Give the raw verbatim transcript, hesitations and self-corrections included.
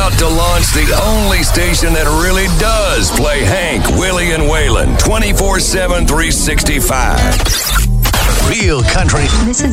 about to launch the only station that really does play Hank, Willie, and Waylon twenty-four seven, three sixty-five. Real country. This is